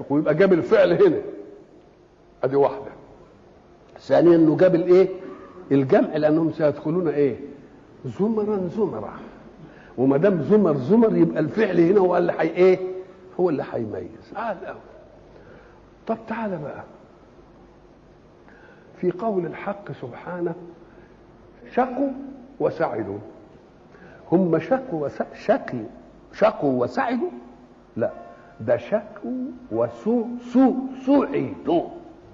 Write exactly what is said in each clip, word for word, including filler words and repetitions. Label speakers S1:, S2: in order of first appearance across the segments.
S1: شقوا، يبقى جاب الفعل هنا ادي واحده. ثانيا انه جاب الايه؟ الجمع، لانهم سيدخلون ايه؟ زمرا زمرا، وما دام زمر زمر يبقى الفعل هنا هو اللي حي ايه؟ هو اللي هيميز. عال قوي. طب تعالى بقى في قول الحق سبحانه شقوا وسعدوا. هم شقوا وس... شقوا شقوا وسعدوا؟ لا، ده شقوا وسوء سوء سعدوا.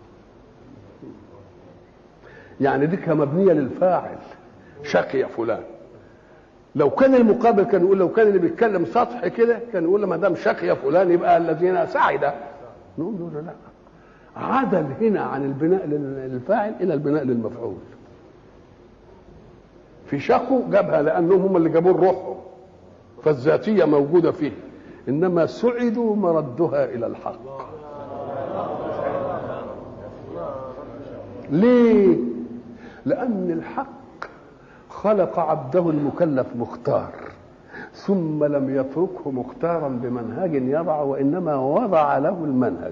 S1: يعني دي مبنيه للفاعل، شقي فلان. لو كان المقابل كان يقول، لو كان اللي بيتكلم سطح كده كان يقول ما دام شقي فلان يبقى الذين سعد. نقول له لا، عدل هنا عن البناء للفاعل الى البناء للمفعول. في شقوا جابها لانهم هم اللي جابوا روحهم فالذاتيه موجوده فيه، انما سعدوا مردها الى الحق. ليه؟ لان الحق خلق عبده المكلف مختار، ثم لم يتركه مختارا بمنهج يضع، وانما وضع له المنهج،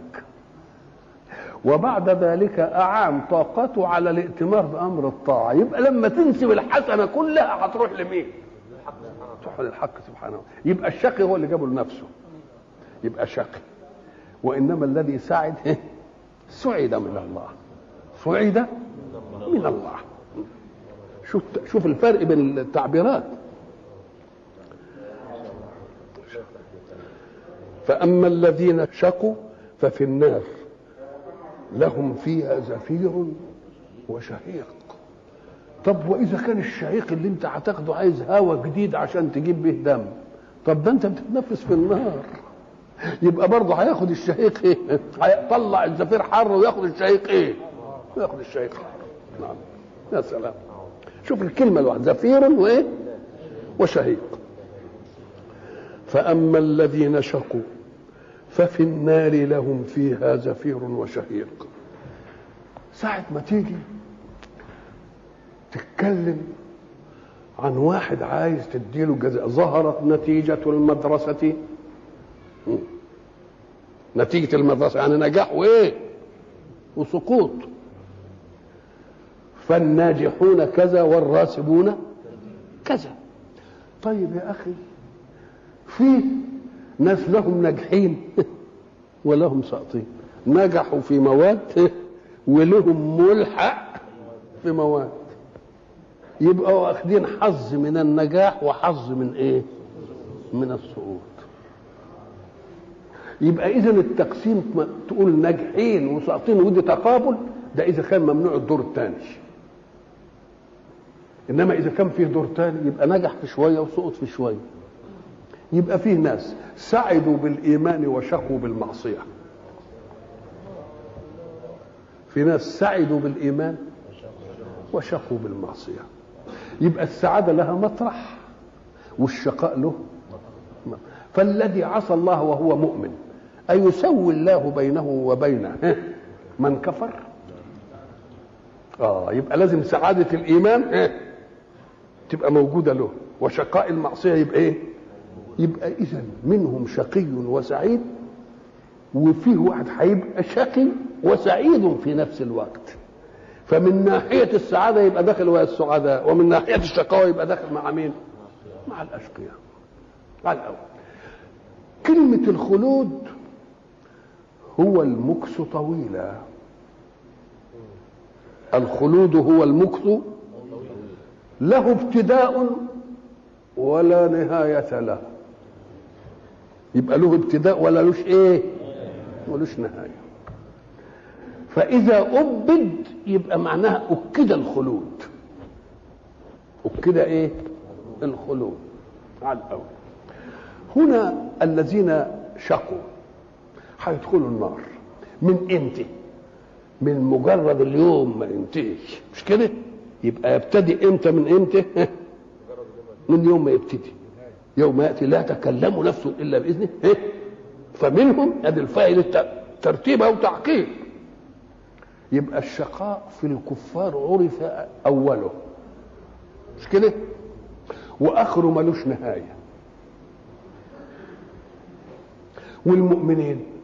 S1: وبعد ذلك اعان طاقته على الائتمار بامر الطاعه. يبقى لما تنسب الحسنه كلها هتروح لمين؟ تروح للحق سبحانه. يبقى الشقي هو اللي جابه لنفسه، يبقى شقي. وانما الذي سعد سعد من الله، سعد من الله. شوف شوف الفرق بين التعبيرات. فأما الذين شقوا ففي النار لهم فيها زفير وشهيق. طب وإذا كان الشهيق اللي انت هتاخده عايز هوا جديد عشان تجيب به دم، طب ده انت بتتنفس في النار، يبقى برضه هياخد الشهيق ايه؟ هيطلع الزفير حر وياخد الشهيق ايه؟ ياخد الشهيق حر. نعم يا سلام. شوف الكلمة الواحدة، زفير وايه؟ وشهيق. فأما الذين شقوا ففي النار لهم فيها زفير وشهيق. ساعة ما تيجي تتكلم عن واحد عايز تديله جزاء، ظهرت نتيجة المدرسة، نتيجة المدرسة يعني نجاح وايه؟ وسقوط. فالناجحون كذا والراسبون كذا. طيب يا أخي، في ناس لهم ناجحين ولهم ساقطين، نجحوا في مواد ولهم ملحق في مواد، يبقوا واخدين حظ من النجاح وحظ من ايه؟ من السقوط. يبقى اذا التقسيم تقول ناجحين وساقطين ودي تقابل، ده اذا كان ممنوع الدور الثاني. انما اذا كان فيه دور ثاني يبقى نجح في شويه وسقط في شويه. يبقى فيه ناس سعدوا بالايمان وشقوا بالمعصيه، في ناس سعدوا بالايمان وشقوا بالمعصيه. يبقى السعاده لها مطرح والشقاء له مطرح. فالذي عصى الله وهو مؤمن أيسوي الله بينه وبين من كفر؟ اه يبقى لازم سعاده الايمان تبقى موجوده له، وشقاء المعصيه يبقى ايه؟ يبقى اذا منهم شقي وسعيد، وفيه واحد هيبقى شقي وسعيد في نفس الوقت. فمن ناحيه السعاده يبقى داخل ويا السعداء، ومن ناحيه الشقاوه يبقى داخل مع مين؟ مع الاشقياء. على الاول كلمه الخلود هو المكث طويلا. الخلود هو المكث، له ابتداء ولا نهاية له. يبقى له ابتداء ولا لوش ايه؟ ولوش نهاية. فإذا أبد يبقى معناها أكد الخلود. أكد ايه؟ الخلود. على الأول هنا الذين شقوا هيدخلوا النار من امتى؟ من مجرد اليوم ما ينتهيش، مش كده؟ يبقى يبتدي امتى؟ من امتى؟ من يوم ما يبتدي، يوم ياتي لا تكلم نفس الا باذنه. فمنهم ادي الفاعل ترتيب او تعقيب. يبقى الشقاء في الكفار عرف اوله، مش كده؟ واخره ملوش نهايه. والمؤمنين